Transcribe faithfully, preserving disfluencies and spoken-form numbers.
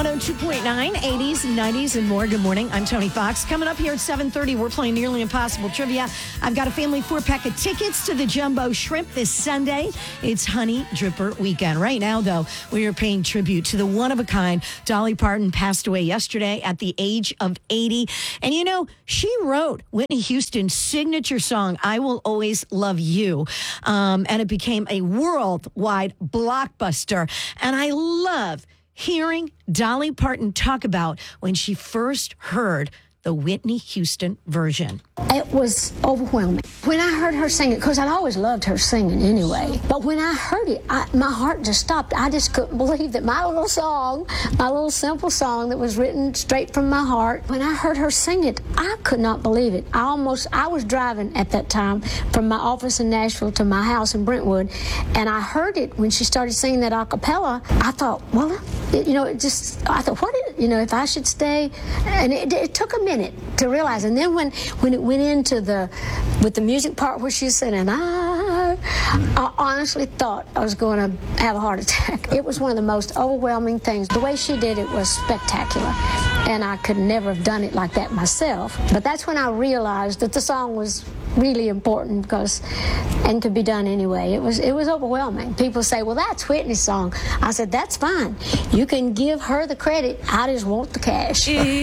one oh two point nine, eighties, nineties, and more. Good morning. I'm Tony Fox. Coming up here at seven thirty, we're playing Nearly Impossible Trivia. I've got a family four-pack of tickets to the Jumbo Shrimp this Sunday. It's Honey Dripper Weekend. Right now, though, we are paying tribute to the one-of-a-kind Dolly Parton. Passed away yesterday at the age of eighty. And, you know, she wrote Whitney Houston's signature song, I Will Always Love You. Um, and it became a worldwide blockbuster. And I love hearing Dolly Parton talk about when she first heard the Whitney Houston version. It was overwhelming. When I heard her sing it, because I'd always loved her singing anyway, but when I heard it, I, my heart just stopped. I just couldn't believe that my little song, my little simple song that was written straight from my heart, when I heard her sing it, I could not believe it. I almost, I was driving at that time from my office in Nashville to my house in Brentwood, and I heard it when she started singing that a cappella. I thought, well, it, you know, it just, I thought, what, is, you know, if I should stay, and it, it took a minute to realize. And then when, when it went into the, with the music part where she said, and I, I honestly thought I was going to have a heart attack. It was one of the most overwhelming things. The way she did it was spectacular. And I could never have done it like that myself. But that's when I realized that the song was really important because, and could be done anyway. It was, it was overwhelming. People say, well, that's Whitney's song. I said, that's fine. You can give her the credit. I just want the cash.